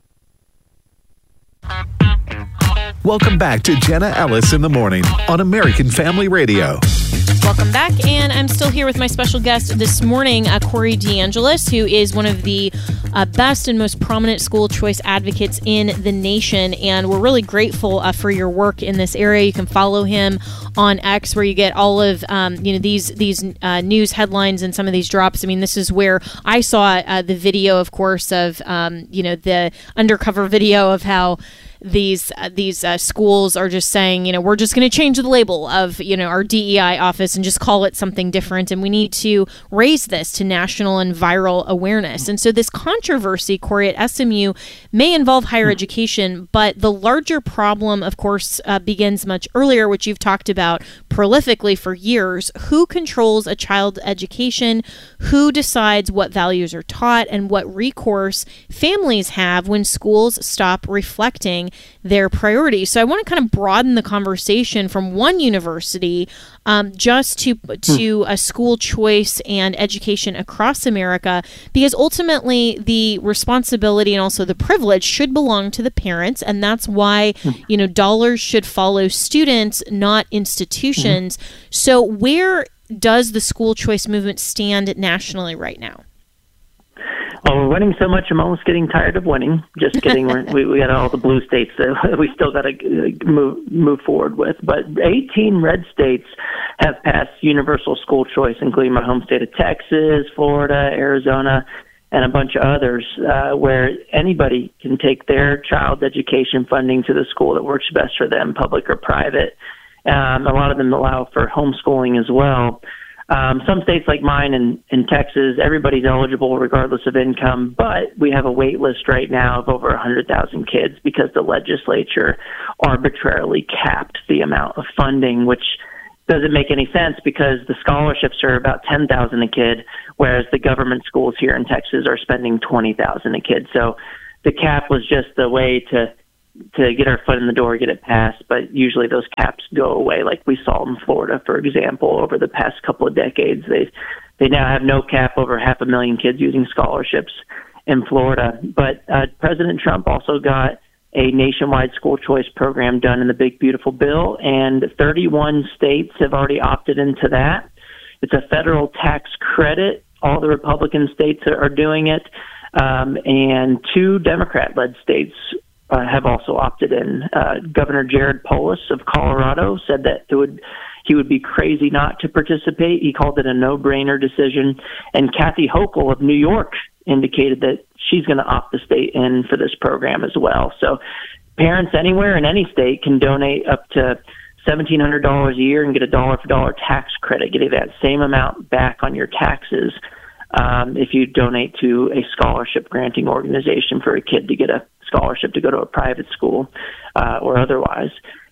[SPEAKER 15] Welcome back to Jenna Ellis in the Morning on American Family Radio.
[SPEAKER 16] Welcome back, and I'm still here with my special guest this morning, uh, Corey DeAngelis, who is one of the uh, best and most prominent school choice advocates in the nation, and we're really grateful uh, for your work in this area. You can follow him on X, where you get all of um, you know these these uh, news headlines and some of these drops. I mean, this is where I saw uh, the video, of course, of um, you know the undercover video of how these uh, these uh, schools are just saying, you know, we're just going to change the label of, you know, our D E I office and just call it something different. And we need to raise this to national and viral awareness. And so this controversy, Corey, at S M U may involve higher education, but the larger problem, of course, uh, begins much earlier, which you've talked about prolifically for years. Who controls a child's education? Who decides what values are taught and what recourse families have when schools stop reflecting their priorities? So I want to kind of broaden the conversation from one university um, just to to a school choice and education across America, because ultimately the responsibility and also the privilege should belong to the parents, and that's why you know dollars should follow students, not institutions. Mm-hmm. So where does the school choice movement stand nationally right now?
[SPEAKER 17] Well, we're winning so much, I'm almost getting tired of winning. Just kidding. We're, we we got all the blue states that we still got to move move forward with. But eighteen red states have passed universal school choice, including my home state of Texas, Florida, Arizona, and a bunch of others, uh, where anybody can take their child's education funding to the school that works best for them, public or private. Um, a lot of them allow for homeschooling as well. Um, some states like mine in, in Texas, everybody's eligible regardless of income, but we have a wait list right now of over one hundred thousand kids because the legislature arbitrarily capped the amount of funding, which doesn't make any sense because the scholarships are about ten thousand dollars a kid, whereas the government schools here in Texas are spending twenty thousand dollars a kid. So the cap was just a way to to get our foot in the door, get it passed, but usually those caps go away, like we saw in Florida, for example, over the past couple of decades. They they now have no cap over half a million kids using scholarships in Florida. But uh, President Trump also got a nationwide school choice program done in the Big Beautiful Bill, and thirty-one states have already opted into that. It's a federal tax credit. All the Republican states are, are doing it, um, and two Democrat-led states Uh, have also opted in. Uh, Governor Jared Polis of Colorado said that it would he would be crazy not to participate. He called it a no-brainer decision. And Kathy Hochul of New York indicated that she's going to opt the state in for this program as well. So parents anywhere in any state can donate up to seventeen hundred dollars a year and get a dollar-for-dollar tax credit, getting that same amount back on your taxes um, if you donate to a scholarship granting organization for a kid to get a scholarship to go to a private school uh, or otherwise.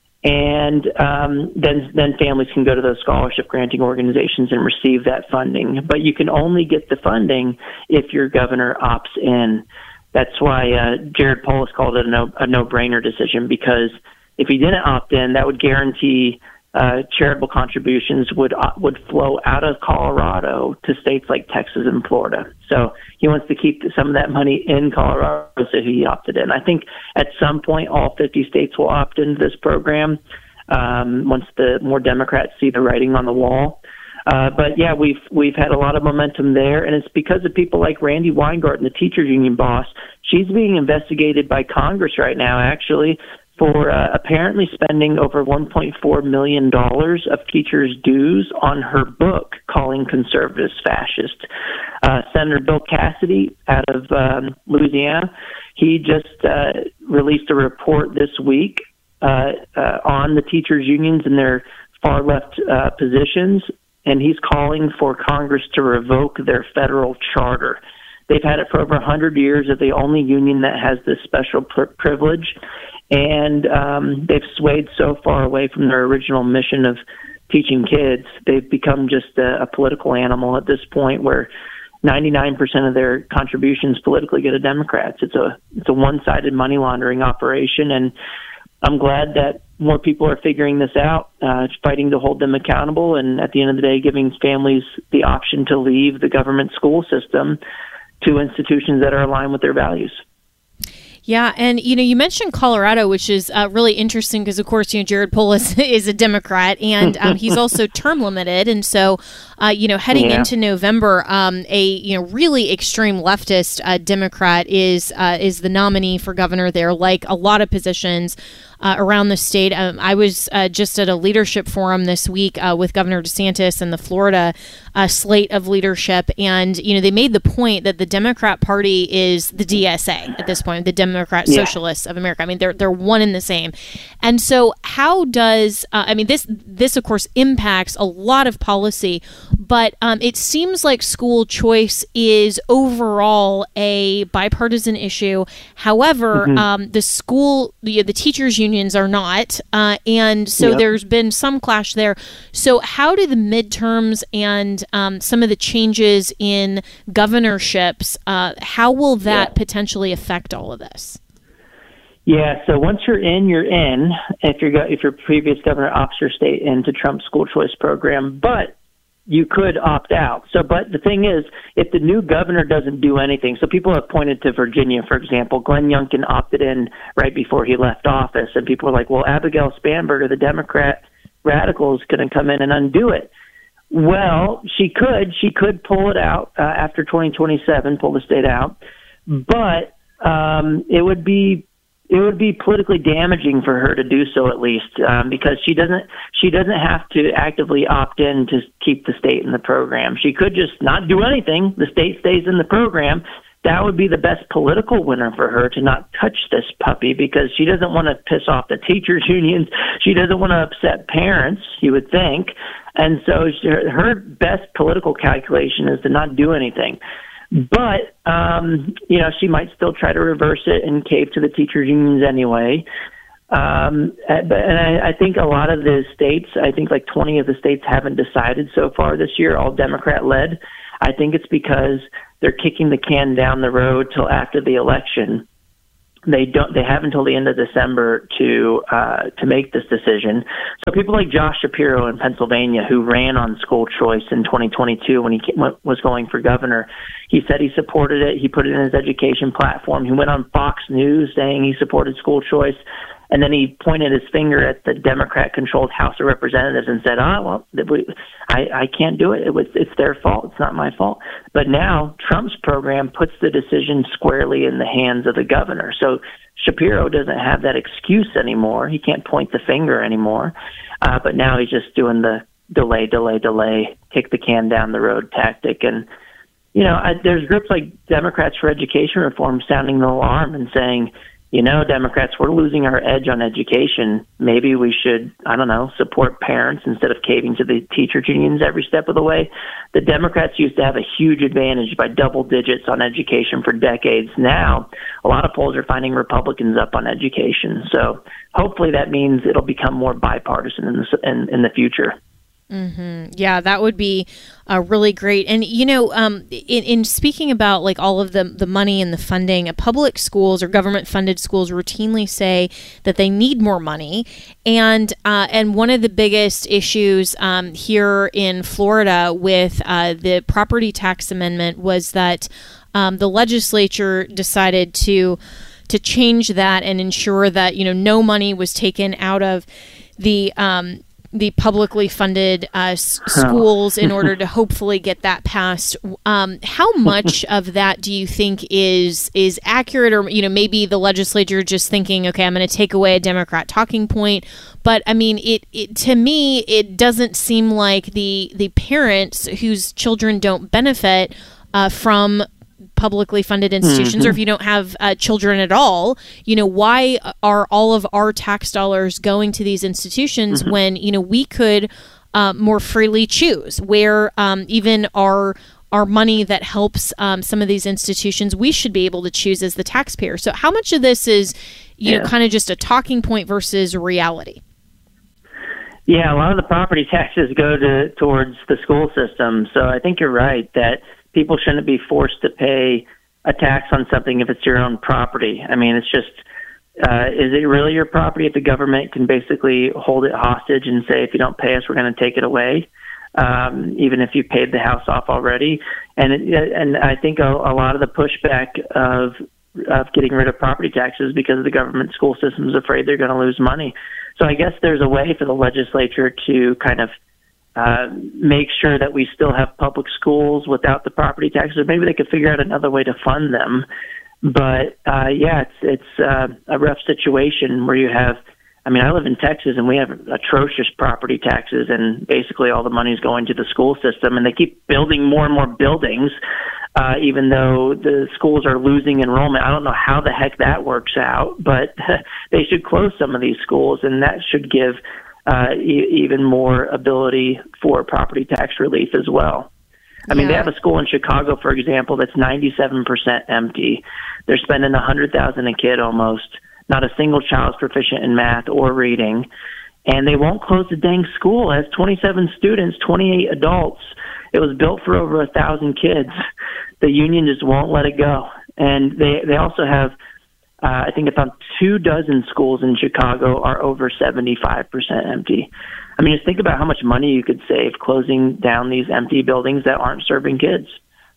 [SPEAKER 17] And um, then then families can go to those scholarship granting organizations and receive that funding. But you can only get the funding if your governor opts in. That's why uh, Jared Polis called it a, no, a no-brainer decision, because if he didn't opt in, that would guarantee uh, charitable contributions would uh, would flow out of Colorado to states like Texas and Florida. So he wants to keep some of that money in Colorado, so he opted in. I think at some point all fifty states will opt into this program um, once the more Democrats see the writing on the wall. Uh, but yeah, we've we've had a lot of momentum there, and it's because of people like Randi Weingarten, the teachers union boss. She's being investigated by Congress right now, actually, for uh, apparently spending over one point four million dollars of teachers' dues on her book calling conservatives fascist. Uh, Senator Bill Cassidy out of um, Louisiana, he just uh, released a report this week uh, uh, on the teachers' unions and their far-left uh, positions, and he's calling for Congress to revoke their federal charter. They've had it for over one hundred years. They're the only union that has this special pr- privilege. And um, they've swayed so far away from their original mission of teaching kids. They've become just a, a political animal at this point, where ninety-nine percent of their contributions politically go to Democrats. It's a it's a one-sided money laundering operation, and I'm glad that more people are figuring this out, uh, fighting to hold them accountable, and at the end of the day, giving families the option to leave the government school system to institutions that are aligned with their values.
[SPEAKER 16] Yeah, and you know, you mentioned Colorado, which is uh, really interesting because, of course, you know, Jared Polis is a Democrat, and um, he's also term limited, and so, uh, you know, heading yeah. into November, um, a you know really extreme leftist uh, Democrat is uh, is the nominee for governor there. Like a lot of positions uh, around the state, um, I was uh, just at a leadership forum this week uh, with Governor DeSantis and the Florida uh, slate of leadership, and you know, they made the point that the Democrat Party is the D S A at this point, the Democrat Democrat yeah. Socialists of America. I mean, they're they're one and the same. And so, how does uh, I mean this this of course impacts a lot of policy, but um, it seems like school choice is overall a bipartisan issue. However, mm-hmm. um, the school the, the teachers unions are not, uh, and so yep. there's been some clash there. So, how do the midterms and um, some of the changes in governorships, uh, how will that yeah. potentially affect all of this?
[SPEAKER 17] Yeah, so once you're in, you're in. If your if your previous governor opts your state into Trump's school choice program, but you could opt out. So, but the thing is, if the new governor doesn't do anything, so people have pointed to Virginia, for example. Glenn Youngkin opted in right before he left office, and people were like, "Well, Abigail Spanberger, the Democrat radical, is going to come in and undo it." Well, she could. She could pull it out uh, after twenty twenty-seven, pull the state out, but um, it would be. It would be politically damaging for her to do so, at least, um, because she doesn't she doesn't have to actively opt in to keep the state in the program. She could just not do anything. The state stays in the program, that would be the best political winner for her to not touch this puppy, because she doesn't want to piss off the teachers' unions. She doesn't want to upset parents, you would think. And so she, her best political calculation is to not do anything. But, um, you know, she might still try to reverse it and cave to the teachers' unions anyway. Um, and I, I think a lot of the states, I think like twenty of the states haven't decided so far this year, all Democrat-led. I think it's because they're kicking the can down the road till after the election. They don't. They have until the end of December to uh, to make this decision. So people like Josh Shapiro in Pennsylvania, who ran on school choice in twenty twenty-two when he came, was going for governor, he said he supported it. He put it in his education platform. He went on Fox News saying he supported school choice. And then he pointed his finger at the Democrat-controlled House of Representatives and said, "Oh, well, I, I can't do it. It was, it's their fault. It's not my fault." But now Trump's program puts the decision squarely in the hands of the governor. So Shapiro doesn't have that excuse anymore. He can't point the finger anymore. Uh, but now he's just doing the delay, delay, delay, kick the can down the road tactic. And, you know, I, there's groups like Democrats for Education Reform sounding the alarm and saying, you know, Democrats, we're losing our edge on education. Maybe we should, I don't know, support parents instead of caving to the teachers' unions every step of the way. The Democrats used to have a huge advantage by double digits on education for decades. Now, a lot of polls are finding Republicans up on education. So hopefully that means it'll become more bipartisan in the, in, in the future.
[SPEAKER 16] Mm-hmm. Yeah, that would be uh, really great. And, you know, um, in, in speaking about like all of the, the money and the funding, uh, public schools or government funded schools routinely say that they need more money. And uh, and one of the biggest issues um, here in Florida with uh, the property tax amendment was that um, the legislature decided to to change that and ensure that, you know, no money was taken out of the um the publicly funded uh, schools in order to hopefully get that passed. Um, how much of that do you think is is accurate, or you know maybe the legislature just thinking, okay, I'm going to take away a Democrat talking point? But I mean, it, it to me it doesn't seem like the the parents whose children don't benefit uh, from publicly funded institutions, mm-hmm. or if you don't have uh, children at all, you know, why are all of our tax dollars going to these institutions mm-hmm. when, you know, we could uh, more freely choose where um, even our our money that helps um, some of these institutions, we should be able to choose as the taxpayer. So how much of this is, you yeah. know, kind of just a talking point versus reality?
[SPEAKER 17] Yeah, a lot of the property taxes go to towards the school system. So I think you're right that people shouldn't be forced to pay a tax on something if it's your own property. I mean, it's just, uh, is it really your property if the government can basically hold it hostage and say, if you don't pay us, we're going to take it away, um, even if you paid the house off already? And it, and I think a, a lot of the pushback of of getting rid of property taxes because the government school system is afraid they're going to lose money. So I guess there's a way for the legislature to kind of Uh, make sure that we still have public schools without the property taxes. Or maybe they could figure out another way to fund them. But uh, yeah, it's it's uh, a rough situation where you have. I mean, I live in Texas and we have atrocious property taxes, and basically all the money is going to the school system, and they keep building more and more buildings, uh, even though the schools are losing enrollment. I don't know how the heck that works out, but they should close some of these schools, and that should give Uh, e- even more ability for property tax relief as well. I mean, they have a school in Chicago, for example, that's ninety-seven percent empty. They're spending one hundred thousand dollars a kid almost. Not a single child is proficient in math or reading. And they won't close the dang school. It has twenty-seven students, twenty-eight adults. It was built for over one thousand kids. The union just won't let it go. And they, they also have Uh, I think about two dozen schools in Chicago are over seventy-five percent empty. I mean, just think about how much money you could save closing down these empty buildings that aren't serving kids.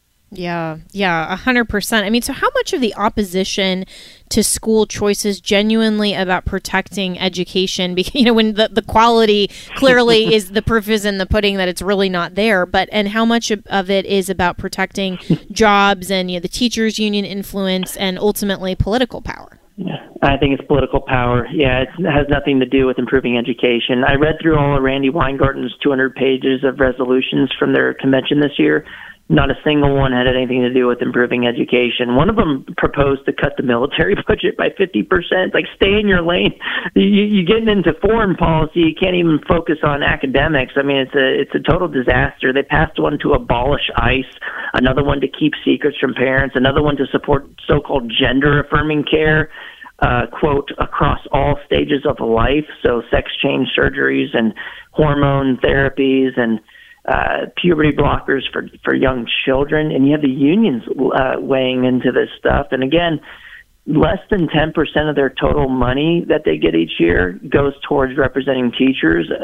[SPEAKER 16] Yeah, yeah, one hundred percent. I mean, so how much of the opposition to school choice is genuinely about protecting education? Because, you know, when the, the quality clearly is, the proof is in the pudding that it's really not there, but, and how much of, of it is about protecting jobs and, you know, the teachers union influence and ultimately political power?
[SPEAKER 17] Yeah, I think it's political power. Yeah, it's, it has nothing to do with improving education. I read through all of Randy Weingarten's two hundred pages of resolutions from their convention this year. Not a single one had anything to do with improving education. One of them proposed to cut the military budget by fifty percent. Like, stay in your lane. You, you getting into foreign policy, you can't even focus on academics. I mean, it's a it's a total disaster. They passed one to abolish ICE, another one to keep secrets from parents, another one to support so-called gender-affirming care, uh, quote, across all stages of life, so sex change surgeries and hormone therapies and Uh, puberty blockers for, for young children, and you have the unions uh, weighing into this stuff. And again, less than ten percent of their total money that they get each year goes towards representing teachers.